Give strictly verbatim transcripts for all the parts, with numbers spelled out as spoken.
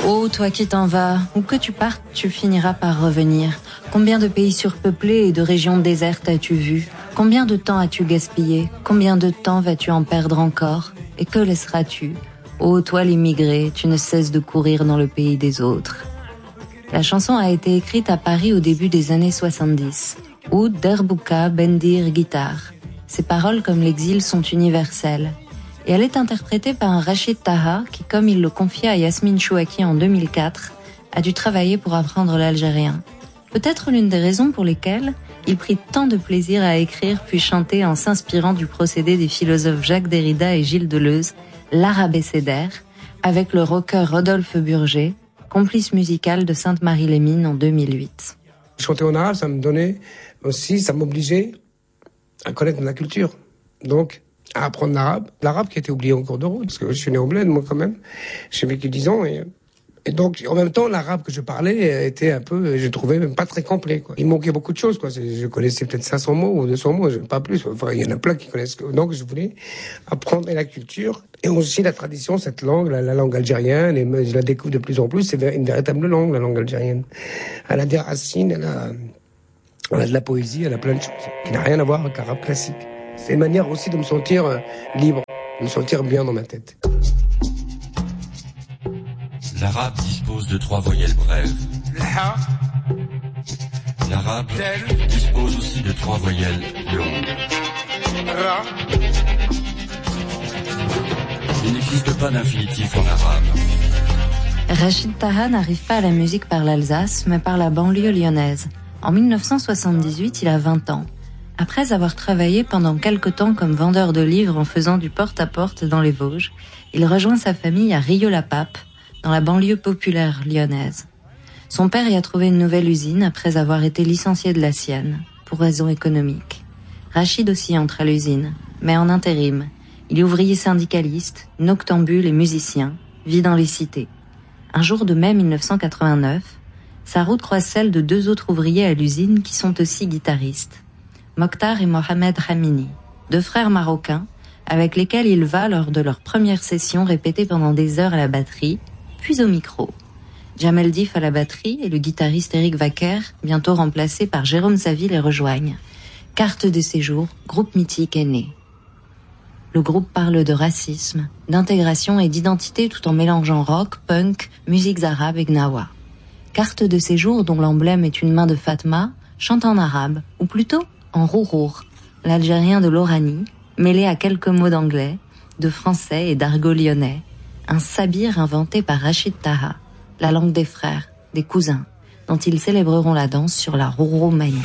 Oh, toi qui t'en vas, où que tu partes, tu finiras par revenir. Combien de pays surpeuplés et de régions désertes as-tu vu? Combien de temps as-tu gaspillé? Combien de temps vas-tu en perdre encore? Et que laisseras-tu? Oh, toi l'immigré, tu ne cesses de courir dans le pays des autres. La chanson a été écrite à Paris au début des années soixante-dix. Oud, Derbouka, Bendir, guitare. Ses paroles comme l'exil sont universelles. Et elle est interprétée par un Rachid Taha qui, comme il le confiait à Yasmine Chouaki en deux mille quatre, a dû travailler pour apprendre l'algérien. Peut-être l'une des raisons pour lesquelles il prit tant de plaisir à écrire puis chanter en s'inspirant du procédé des philosophes Jacques Derrida et Gilles Deleuze, l'Arabécédaire, avec le rocker Rodolphe Burger, complice musical de Sainte-Marie-les-Mines en deux mille huit. Chanter en arabe, ça me donnait aussi, ça m'obligeait à connaître ma culture. Donc, à apprendre l'arabe. L'arabe qui a été oublié en cours de route, parce que je suis né au Bled, moi, quand même. J'ai vécu dix ans, et, et donc, en même temps, l'arabe que je parlais était un peu, je trouvais même pas très complet, quoi. Il manquait beaucoup de choses, quoi. Je connaissais peut-être cinq cents mots ou deux cents mots, pas plus. Enfin, il y en a plein qui connaissent. Donc, je voulais apprendre la culture et aussi la tradition, cette langue, la, la langue algérienne, et je la découvre de plus en plus. C'est une véritable langue, la langue algérienne. Elle a des racines, elle a, elle a de la poésie, elle a plein de choses qui n'a rien à voir avec l'arabe classique. C'est une manière aussi de me sentir euh, libre, de me sentir bien dans ma tête. L'arabe dispose de trois voyelles brèves. L'arabe dispose aussi de trois voyelles longues. Il n'existe pas d'infinitif en arabe. Rachid Taha n'arrive pas à la musique par l'Alsace, mais par la banlieue lyonnaise. En mille neuf cent soixante-dix-huit, il a vingt ans. Après avoir travaillé pendant quelque temps comme vendeur de livres en faisant du porte-à-porte dans les Vosges, il rejoint sa famille à Rieux-la-Pape, dans la banlieue populaire lyonnaise. Son père y a trouvé une nouvelle usine après avoir été licencié de la sienne, pour raisons économiques. Rachid aussi entre à l'usine, mais en intérim. Il est ouvrier syndicaliste, noctambule et musicien, vit dans les cités. Un jour de mai mille neuf cent quatre-vingt-neuf, sa route croise celle de deux autres ouvriers à l'usine qui sont aussi guitaristes. Mokhtar et Mohamed Hamini, deux frères marocains, avec lesquels il va lors de leur première session répéter pendant des heures à la batterie, puis au micro. Jamel Dif à la batterie et le guitariste Eric Wacker, bientôt remplacé par Jérôme Saville, les rejoignent. Carte de séjour, groupe mythique est né. Le groupe parle de racisme, d'intégration et d'identité tout en mélangeant rock, punk, musiques arabes et gnawa. Carte de séjour dont l'emblème est une main de Fatma, chante en arabe, ou plutôt en rourour, l'algérien de l'Oranie, mêlé à quelques mots d'anglais, de français et d'argot lyonnais, un sabir inventé par Rachid Taha, la langue des frères, des cousins, dont ils célébreront la danse sur la Rouroumanie.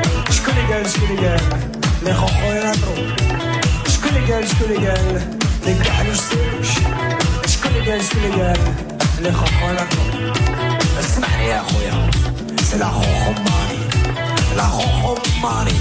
C'est la Rouroumanie, la Rouroumanie.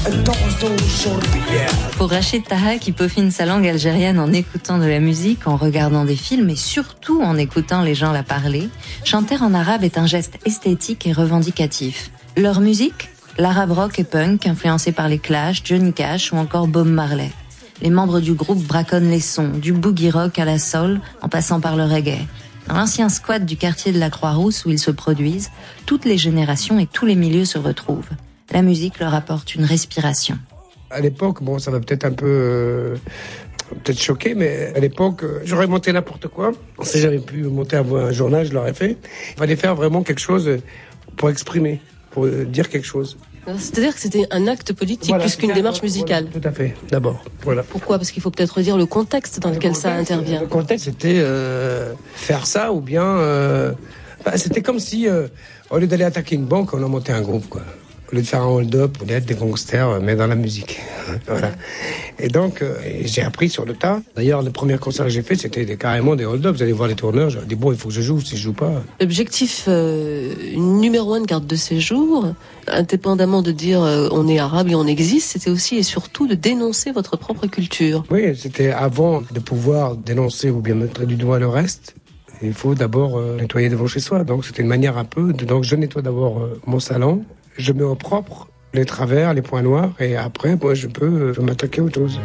Pour Rachid Taha, qui peaufine sa langue algérienne en écoutant de la musique, en regardant des films et surtout en écoutant les gens la parler, chanter en arabe est un geste esthétique et revendicatif. Leur musique, l'arabe rock et punk, influencé par les Clash, Johnny Cash ou encore Bob Marley. Les membres du groupe braconnent les sons, du boogie rock à la soul, en passant par le reggae. Dans l'ancien squat du quartier de la Croix-Rousse où ils se produisent, toutes les générations et tous les milieux se retrouvent. La musique leur apporte une respiration. À l'époque, bon, ça va peut-être un peu, euh, peut-être choquer, mais à l'époque, euh, j'aurais monté n'importe quoi. Si j'avais pu monter un, un journal, je l'aurais fait. Il fallait faire vraiment quelque chose pour exprimer, pour euh, dire quelque chose. C'est-à-dire que c'était un acte politique voilà, plus qu'une démarche musicale. Voilà, tout à fait, d'abord. Voilà. Pourquoi ? Parce qu'il faut peut-être redire le contexte dans le lequel contexte, ça intervient. Le contexte, c'était euh, faire ça ou bien... Euh, bah, c'était comme si, euh, au lieu d'aller attaquer une banque, on a monté un groupe, quoi. Au lieu de faire un hold-up, on est des gangsters, mais dans la musique. Voilà. Et donc, euh, j'ai appris sur le tas. D'ailleurs, le premier concert que j'ai fait, c'était des, carrément des hold-up. Vous allez voir les tourneurs, j'ai dit, bon, il faut que je joue, si je joue pas... L'objectif euh, numéro un de carte de séjour, indépendamment de dire euh, on est arabe et on existe, c'était aussi et surtout de dénoncer votre propre culture. Oui, c'était avant de pouvoir dénoncer ou bien mettre du doigt le reste. Il faut d'abord euh, nettoyer devant chez soi. Donc, c'était une manière un peu... De, donc, je nettoie d'abord euh, mon salon. Je mets au propre les travers, les points noirs, et après, moi, je peux, je peux m'attaquer aux choses.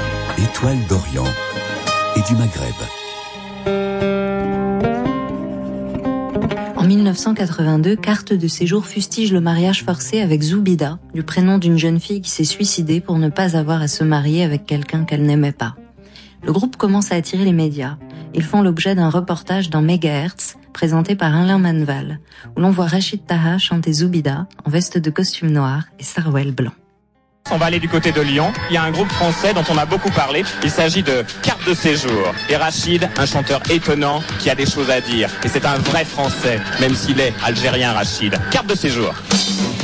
Étoile d'Orient et du Maghreb. En mille neuf cent quatre-vingt-deux, Carte de séjour fustige le mariage forcé avec Zoubida, du prénom d'une jeune fille qui s'est suicidée pour ne pas avoir à se marier avec quelqu'un qu'elle n'aimait pas. Le groupe commence à attirer les médias. Ils font l'objet d'un reportage dans Megahertz, présenté par Alain Manval, où l'on voit Rachid Taha chanter Zoubida en veste de costume noir et sarouel blanc. On va aller du côté de Lyon. Il y a un groupe français dont on a beaucoup parlé. Il s'agit de Carte de séjour. Et Rachid, un chanteur étonnant qui a des choses à dire. Et c'est un vrai français, même s'il est algérien, Rachid. Carte de séjour.